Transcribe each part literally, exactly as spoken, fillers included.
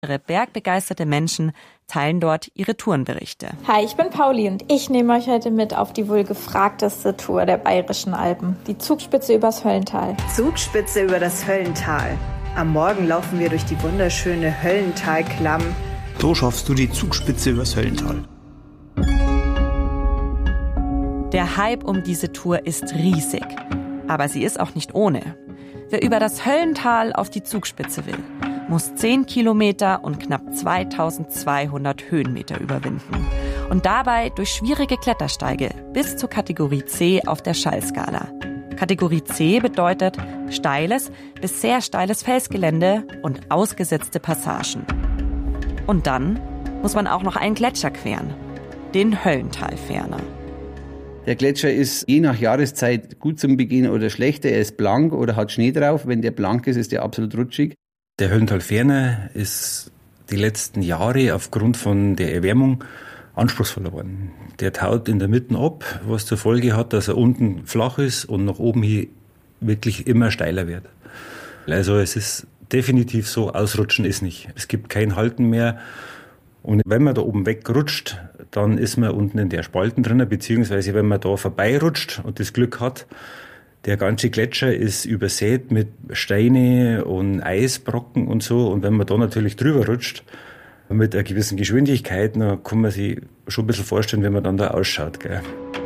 Bergbegeisterte Menschen teilen dort ihre Tourenberichte. Hi, ich bin Pauli und ich nehme euch heute mit auf die wohl gefragteste Tour der Bayerischen Alpen, die Zugspitze übers Höllental. Zugspitze über das Höllental. Am Morgen laufen wir durch die wunderschöne Höllentalklamm. So schaffst du die Zugspitze übers Höllental. Der Hype um diese Tour ist riesig, aber sie ist auch nicht ohne. Wer über das Höllental auf die Zugspitze will, muss zehn Kilometer und knapp zweitausendzweihundert Höhenmeter überwinden. Und dabei durch schwierige Klettersteige bis zur Kategorie C auf der Schallskala. Kategorie C bedeutet steiles bis sehr steiles Felsgelände und ausgesetzte Passagen. Und dann muss man auch noch einen Gletscher queren, den Höllentalferner. Der Gletscher ist je nach Jahreszeit gut zum Begehen oder schlechter. Er ist blank oder hat Schnee drauf. Wenn der blank ist, ist er absolut rutschig. Der Höllentalferner ist die letzten Jahre aufgrund von der Erwärmung anspruchsvoller geworden. Der taut in der Mitte ab, was zur Folge hat, dass er unten flach ist und nach oben hin wirklich immer steiler wird. Also es ist definitiv so, ausrutschen ist nicht. Es gibt kein Halten mehr. Und wenn man da oben wegrutscht, dann ist man unten in der Spalten drin, beziehungsweise wenn man da vorbeirutscht und das Glück hat, der ganze Gletscher ist übersät mit Steine und Eisbrocken und so. Und wenn man da natürlich drüber rutscht, mit einer gewissen Geschwindigkeit, dann kann man sich schon ein bisschen vorstellen, wie man dann da ausschaut. Gell?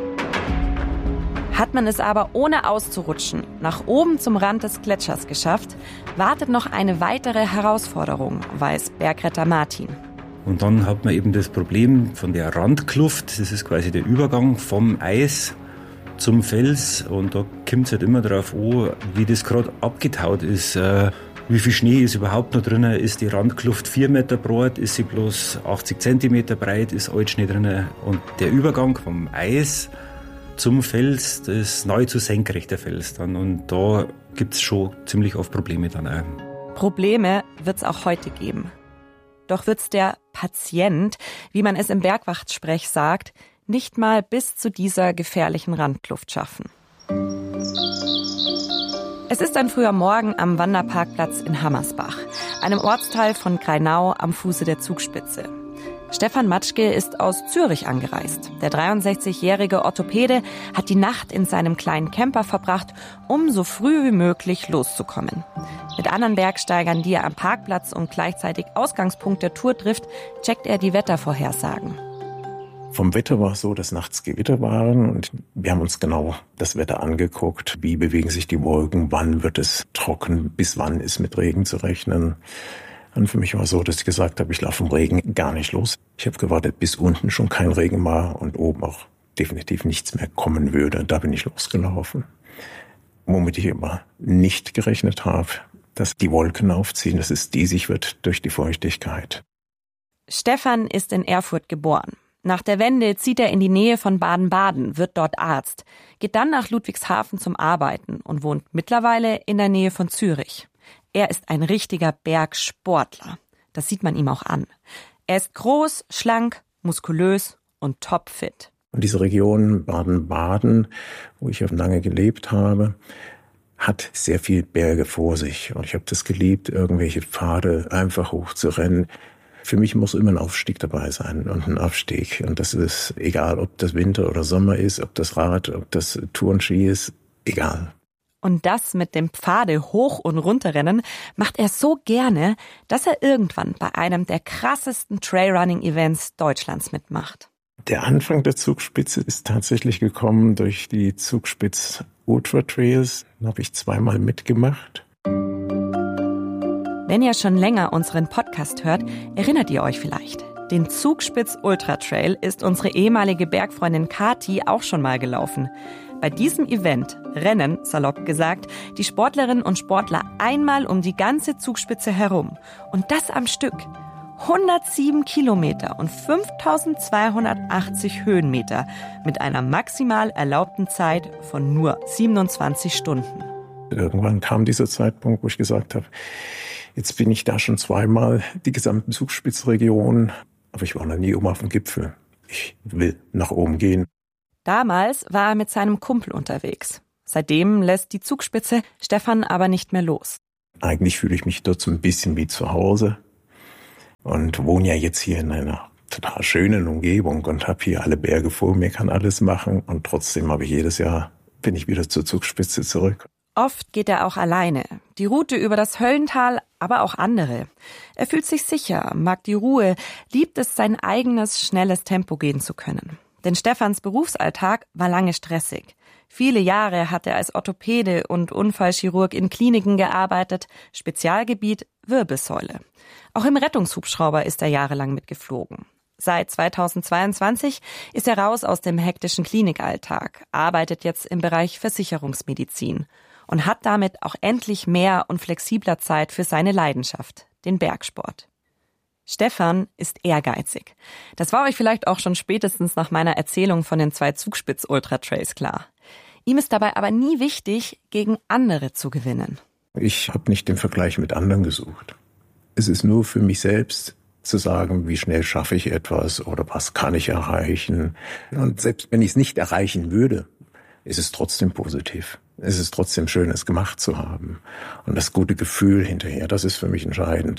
Hat man es aber ohne auszurutschen nach oben zum Rand des Gletschers geschafft, wartet noch eine weitere Herausforderung, weiß Bergretter Martin. Und dann hat man eben das Problem von der Randkluft, das ist quasi der Übergang vom Eis zum Fels, und da kommt es halt immer darauf an, wie das gerade abgetaut ist. Äh, wie viel Schnee ist überhaupt noch drin? Ist die Randkluft vier Meter breit? Ist sie bloß achtzig Zentimeter breit? Ist Altschnee drin? Und der Übergang vom Eis zum Fels, das ist nahezu senkrechter Fels dann. Und da gibt es schon ziemlich oft Probleme dann auch. Probleme wird es auch heute geben. Doch wird's der Patient, wie man es im Bergwachtsprech sagt, nicht mal bis zu dieser gefährlichen Randkluft schaffen. Es ist ein früher Morgen am Wanderparkplatz in Hammersbach, einem Ortsteil von Grainau am Fuße der Zugspitze. Stefan Matschke ist aus Zürich angereist. Der dreiundsechzigjährige Orthopäde hat die Nacht in seinem kleinen Camper verbracht, um so früh wie möglich loszukommen. Mit anderen Bergsteigern, die er am Parkplatz und gleichzeitig Ausgangspunkt der Tour trifft, checkt er die Wettervorhersagen. Vom Wetter war es so, dass nachts Gewitter waren, und wir haben uns genau das Wetter angeguckt. Wie bewegen sich die Wolken? Wann wird es trocken? Bis wann ist mit Regen zu rechnen? Und für mich war es so, dass ich gesagt habe, ich laufe im Regen gar nicht los. Ich habe gewartet, bis unten schon kein Regen war und oben auch definitiv nichts mehr kommen würde. Da bin ich losgelaufen. Womit ich aber nicht gerechnet habe, dass die Wolken aufziehen, dass es diesig wird durch die Feuchtigkeit. Stefan ist in Erfurt geboren. Nach der Wende zieht er in die Nähe von Baden-Baden, wird dort Arzt, geht dann nach Ludwigshafen zum Arbeiten und wohnt mittlerweile in der Nähe von Zürich. Er ist ein richtiger Bergsportler. Das sieht man ihm auch an. Er ist groß, schlank, muskulös und topfit. Und diese Region Baden-Baden, wo ich lange gelebt habe, hat sehr viel Berge vor sich. Und ich habe das geliebt, irgendwelche Pfade einfach hochzurennen. Für mich muss immer ein Aufstieg dabei sein und ein Abstieg. Und das ist egal, ob das Winter oder Sommer ist, ob das Rad, ob das Tourenski ist, egal. Und das mit dem Pfade hoch und runterrennen macht er so gerne, dass er irgendwann bei einem der krassesten Trailrunning-Events Deutschlands mitmacht. Der Anfang der Zugspitze ist tatsächlich gekommen durch die Zugspitz Ultra Trails. Da habe ich zweimal mitgemacht. Wenn ihr schon länger unseren Podcast hört, erinnert ihr euch vielleicht. Den Zugspitz Ultra Trail ist unsere ehemalige Bergfreundin Kati auch schon mal gelaufen. Bei diesem Event rennen, salopp gesagt, die Sportlerinnen und Sportler einmal um die ganze Zugspitze herum. Und das am Stück. hundertsieben Kilometer und fünftausendzweihundertachtzig Höhenmeter mit einer maximal erlaubten Zeit von nur siebenundzwanzig Stunden. Irgendwann kam dieser Zeitpunkt, wo ich gesagt habe, jetzt bin ich da schon zweimal, die gesamte Zugspitzregion, aber ich war noch nie oben auf dem Gipfel. Ich will nach oben gehen. Damals war er mit seinem Kumpel unterwegs. Seitdem lässt die Zugspitze Stefan aber nicht mehr los. Eigentlich fühle ich mich dort so ein bisschen wie zu Hause. und wohne ja jetzt hier in einer total schönen Umgebung und habe hier alle Berge vor mir, kann alles machen und trotzdem habe ich jedes Jahr, bin ich wieder zur Zugspitze zurück. Oft geht er auch alleine. Die Route über das Höllental, aber auch andere. Er fühlt sich sicher, mag die Ruhe, liebt es, sein eigenes, schnelles Tempo gehen zu können. Denn Stefans Berufsalltag war lange stressig. Viele Jahre hat er als Orthopäde und Unfallchirurg in Kliniken gearbeitet, Spezialgebiet Wirbelsäule. Auch im Rettungshubschrauber ist er jahrelang mitgeflogen. Seit zweitausendzweiundzwanzig ist er raus aus dem hektischen Klinikalltag, arbeitet jetzt im Bereich Versicherungsmedizin und hat damit auch endlich mehr und flexibler Zeit für seine Leidenschaft, den Bergsport. Stefan ist ehrgeizig. Das war euch vielleicht auch schon spätestens nach meiner Erzählung von den zwei Zugspitz-Ultra-Trails klar. Ihm ist dabei aber nie wichtig, gegen andere zu gewinnen. Ich habe nicht den Vergleich mit anderen gesucht. Es ist nur für mich selbst zu sagen, wie schnell schaffe ich etwas oder was kann ich erreichen. Und selbst wenn ich es nicht erreichen würde, ist es trotzdem positiv. Es ist trotzdem schön, es gemacht zu haben. Und das gute Gefühl hinterher, das ist für mich entscheidend.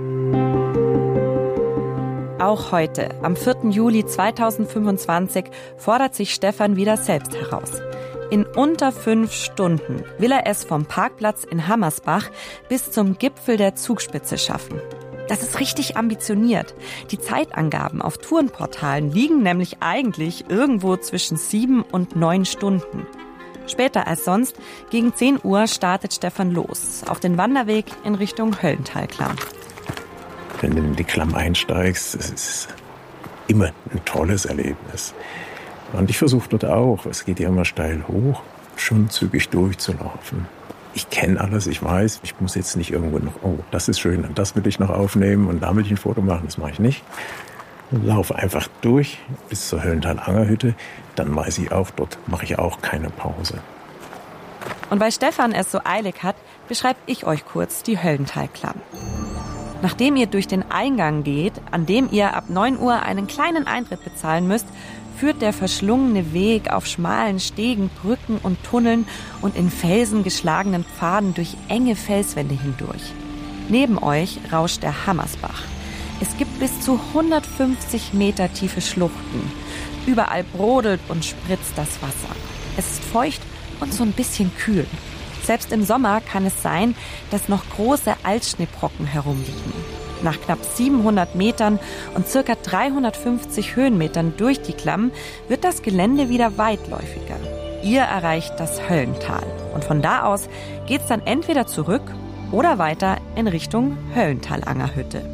Auch heute, am vierten Juli zweitausendfünfundzwanzig, fordert sich Stefan wieder selbst heraus. In unter fünf Stunden will er es vom Parkplatz in Hammersbach bis zum Gipfel der Zugspitze schaffen. Das ist richtig ambitioniert. Die Zeitangaben auf Tourenportalen liegen nämlich eigentlich irgendwo zwischen sieben und neun Stunden. Später als sonst, gegen zehn Uhr startet Stefan los, auf den Wanderweg in Richtung Höllentalklamm. Wenn du in die Klamm einsteigst, es ist immer ein tolles Erlebnis. Und ich versuche dort auch, es geht ja immer steil hoch, schon zügig durchzulaufen. Ich kenne alles, ich weiß, ich muss jetzt nicht irgendwo noch, oh, das ist schön, das will ich noch aufnehmen und da will ich ein Foto machen, das mache ich nicht. Ich laufe einfach durch bis zur Höllental-Angerhütte, dann weiß ich auch, dort mache ich auch keine Pause. Und weil Stefan es so eilig hat, beschreibe ich euch kurz die Höllentalklamm. Nachdem ihr durch den Eingang geht, an dem ihr ab neun Uhr einen kleinen Eintritt bezahlen müsst, führt der verschlungene Weg auf schmalen Stegen, Brücken und Tunneln und in Felsen geschlagenen Pfaden durch enge Felswände hindurch. Neben euch rauscht der Hammersbach. Es gibt bis zu hundertfünfzig Meter tiefe Schluchten. Überall brodelt und spritzt das Wasser. Es ist feucht und so ein bisschen kühl. Selbst im Sommer kann es sein, dass noch große Altschneebrocken herumliegen. Nach knapp siebenhundert Metern und circa dreihundertfünfzig Höhenmetern durch die Klamm wird das Gelände wieder weitläufiger. Ihr erreicht das Höllental und von da aus geht's dann entweder zurück oder weiter in Richtung Höllental-Angerhütte.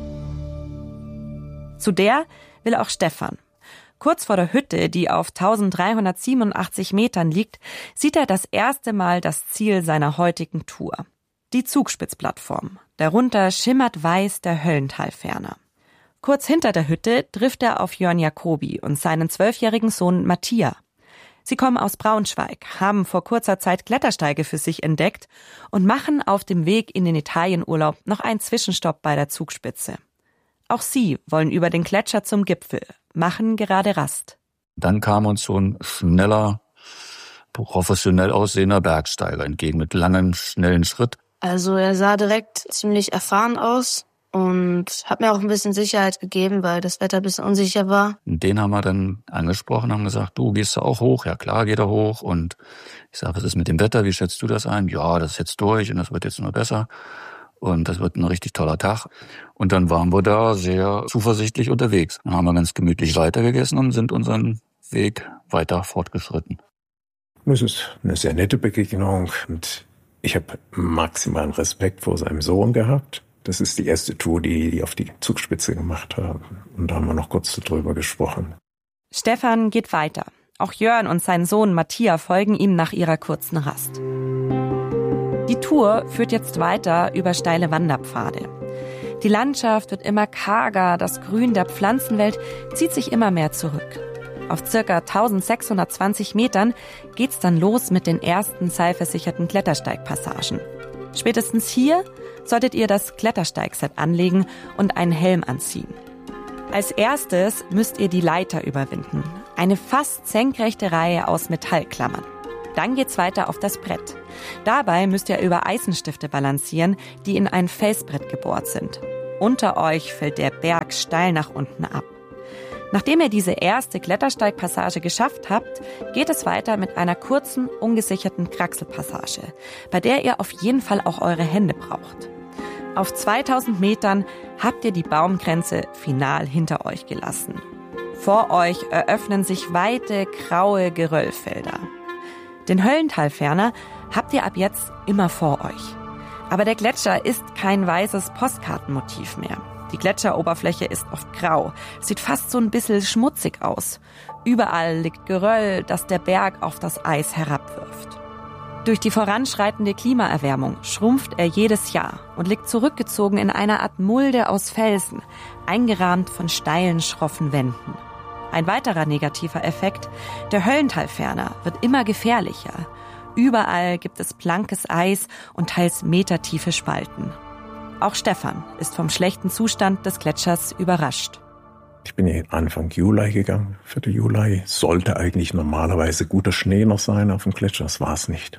Zu der will auch Stefan. Kurz vor der Hütte, die auf dreizehnhundertsiebenundachtzig Metern liegt, sieht er das erste Mal das Ziel seiner heutigen Tour. Die Zugspitzplattform. Darunter schimmert weiß der Höllentalferner. Kurz hinter der Hütte trifft er auf Jörn Jacobi und seinen zwölfjährigen Sohn Mattia. Sie kommen aus Braunschweig, haben vor kurzer Zeit Klettersteige für sich entdeckt und machen auf dem Weg in den Italienurlaub noch einen Zwischenstopp bei der Zugspitze. Auch sie wollen über den Gletscher zum Gipfel, machen gerade Rast. Dann kam uns so ein schneller, professionell aussehender Bergsteiger entgegen mit langem, schnellen Schritt. Also er sah direkt ziemlich erfahren aus und hat mir auch ein bisschen Sicherheit gegeben, weil das Wetter ein bisschen unsicher war. Den haben wir dann angesprochen, haben gesagt, du gehst da auch hoch? Ja klar, geht er hoch. Und ich sage, was ist mit dem Wetter? Wie schätzt du das ein? Ja, das ist jetzt durch und das wird jetzt nur besser. Und das wird ein richtig toller Tag. Und dann waren wir da sehr zuversichtlich unterwegs. Dann haben wir ganz gemütlich weitergegessen und sind unseren Weg weiter fortgeschritten. Es ist eine sehr nette Begegnung und ich habe maximalen Respekt vor seinem Sohn gehabt. Das ist die erste Tour, die die auf die Zugspitze gemacht haben. Und da haben wir noch kurz darüber gesprochen. Stefan geht weiter. Auch Jörn und sein Sohn Mattia folgen ihm nach ihrer kurzen Rast. Die Tour führt jetzt weiter über steile Wanderpfade. Die Landschaft wird immer karger, das Grün der Pflanzenwelt zieht sich immer mehr zurück. Auf circa eintausendsechshundertzwanzig Metern geht's dann los mit den ersten seilversicherten Klettersteigpassagen. Spätestens hier solltet ihr das Klettersteigset anlegen und einen Helm anziehen. Als erstes müsst ihr die Leiter überwinden, eine fast senkrechte Reihe aus Metallklammern. Dann geht's weiter auf das Brett. Dabei müsst ihr über Eisenstifte balancieren, die in ein Felsbrett gebohrt sind. Unter euch fällt der Berg steil nach unten ab. Nachdem ihr diese erste Klettersteigpassage geschafft habt, geht es weiter mit einer kurzen, ungesicherten Kraxelpassage, bei der ihr auf jeden Fall auch eure Hände braucht. Auf zweitausend Metern habt ihr die Baumgrenze final hinter euch gelassen. Vor euch eröffnen sich weite, graue Geröllfelder. Den Höllentalferner habt ihr ab jetzt immer vor euch. Aber der Gletscher ist kein weißes Postkartenmotiv mehr. Die Gletscheroberfläche ist oft grau, sieht fast so ein bisschen schmutzig aus. Überall liegt Geröll, das der Berg auf das Eis herabwirft. Durch die voranschreitende Klimaerwärmung schrumpft er jedes Jahr und liegt zurückgezogen in einer Art Mulde aus Felsen, eingerahmt von steilen, schroffen Wänden. Ein weiterer negativer Effekt: der Höllentalferner wird immer gefährlicher. Überall gibt es blankes Eis und teils metertiefe Spalten. Auch Stefan ist vom schlechten Zustand des Gletschers überrascht. Ich bin hier Anfang Juli gegangen, vierten Juli. Sollte eigentlich normalerweise guter Schnee noch sein auf dem Gletscher, das war es nicht.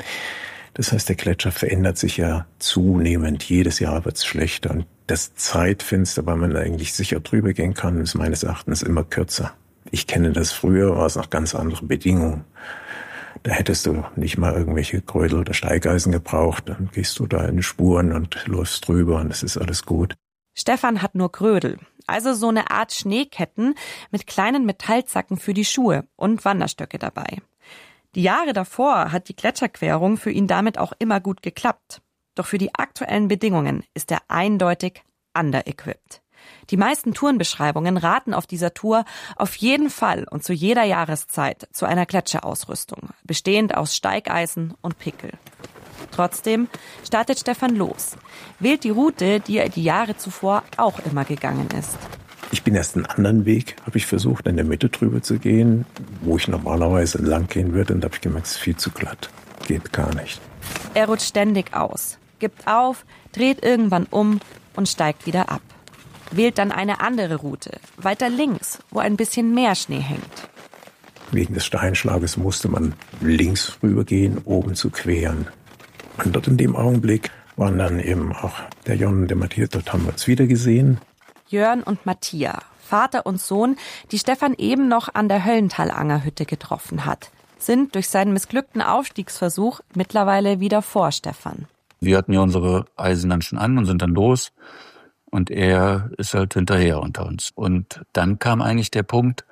Das heißt, der Gletscher verändert sich ja zunehmend. Jedes Jahr wird es schlechter. Und das Zeitfenster, weil man eigentlich sicher drüber gehen kann, ist meines Erachtens immer kürzer. Ich kenne das früher, war es noch ganz andere Bedingungen. Da hättest du nicht mal irgendwelche Grödel oder Steigeisen gebraucht. Dann gehst du da in die Spuren und läufst drüber und es ist alles gut. Stefan hat nur Grödel, also so eine Art Schneeketten mit kleinen Metallzacken für die Schuhe und Wanderstöcke dabei. Die Jahre davor hat die Gletscherquerung für ihn damit auch immer gut geklappt. Doch für die aktuellen Bedingungen ist er eindeutig under-equipped. Die meisten Tourenbeschreibungen raten auf dieser Tour auf jeden Fall und zu jeder Jahreszeit zu einer Gletscherausrüstung, bestehend aus Steigeisen und Pickel. Trotzdem startet Stefan los, wählt die Route, die er die Jahre zuvor auch immer gegangen ist. Ich bin erst einen anderen Weg, habe ich versucht, in der Mitte drüber zu gehen, wo ich normalerweise lang gehen würde, und da habe ich gemerkt, es ist viel zu glatt, geht gar nicht. Er rutscht ständig aus, gibt auf, dreht irgendwann um und steigt wieder ab. Wählt dann eine andere Route, weiter links, wo ein bisschen mehr Schnee hängt. Wegen des Steinschlages musste man links rübergehen, oben zu queren. Und dort in dem Augenblick waren dann eben auch der Jon und der Matthias, dort haben wir uns wieder gesehen. Jörn und Matthias, Vater und Sohn, die Stefan eben noch an der Höllentalangerhütte getroffen hat, sind durch seinen missglückten Aufstiegsversuch mittlerweile wieder vor Stefan. Wir hatten ja unsere Eisen dann schon an und sind dann los. Und er ist halt hinterher unter uns. Und dann kam eigentlich der Punkt,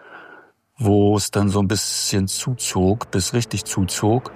wo es dann so ein bisschen zuzog, bis richtig zuzog.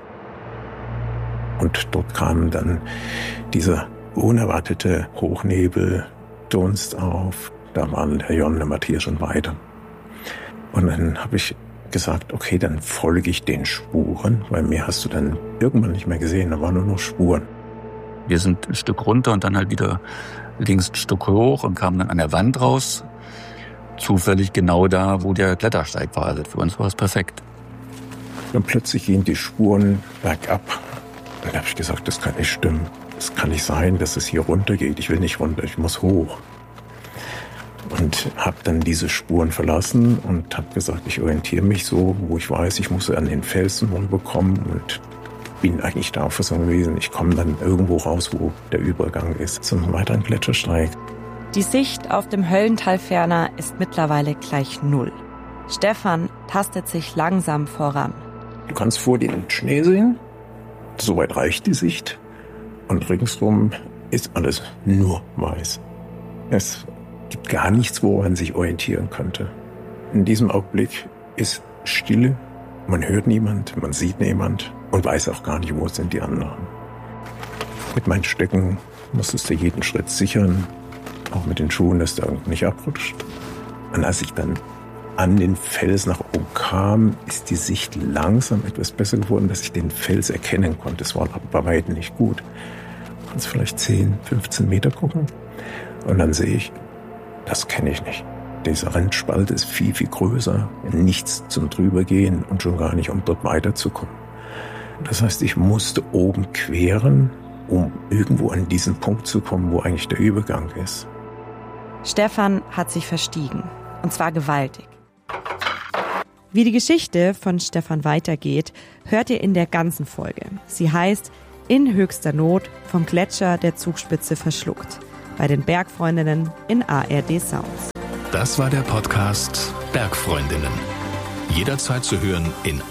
Und dort kam dann dieser unerwartete Hochnebel, Dunst auf. Da waren der Jon und der Matthias schon weiter. Und dann habe ich gesagt, okay, dann folge ich den Spuren, weil mehr hast du dann irgendwann nicht mehr gesehen, da waren nur noch Spuren. Wir sind ein Stück runter und dann halt wieder links ein Stück hoch und kamen dann an der Wand raus. Zufällig genau da, wo der Klettersteig war. Also für uns war es perfekt. Und plötzlich gehen die Spuren bergab. Und dann habe ich gesagt, das kann nicht stimmen. Es kann nicht sein, dass es hier runter geht. Ich will nicht runter, ich muss hoch. Und habe dann diese Spuren verlassen und habe gesagt, ich orientiere mich so, wo ich weiß, ich muss an den Felsen rumbekommen und bin eigentlich der Auffassung gewesen, ich komme dann irgendwo raus, wo der Übergang ist zum weiteren Gletschersteig. Die Sicht auf dem Höllentalferner ist mittlerweile gleich null. Stefan tastet sich langsam voran. Du kannst vor dir den Schnee sehen, soweit reicht die Sicht und ringsrum ist alles nur weiß. Es gibt gar nichts, wo man sich orientieren könnte. In diesem Augenblick ist Stille, man hört niemand, man sieht niemand und weiß auch gar nicht, wo sind die anderen. Mit meinen Stöcken musstest du jeden Schritt sichern, auch mit den Schuhen, dass der nicht abrutscht. Und als ich dann an den Fels nach oben kam, ist die Sicht langsam etwas besser geworden, dass ich den Fels erkennen konnte. Es war aber bei weitem nicht gut. Du kannst vielleicht zehn, fünfzehn Meter gucken und dann sehe ich, das kenne ich nicht. Diese Randspalte ist viel, viel größer. Nichts zum Drübergehen und schon gar nicht, um dort weiterzukommen. Das heißt, ich musste oben queren, um irgendwo an diesen Punkt zu kommen, wo eigentlich der Übergang ist. Stefan hat sich verstiegen. Und zwar gewaltig. Wie die Geschichte von Stefan weitergeht, hört ihr in der ganzen Folge. Sie heißt In höchster Not, vom Gletscher der Zugspitze verschluckt. bei den Bergfreundinnen in A R D Sounds. Das war der Podcast Bergfreundinnen. Jederzeit zu hören in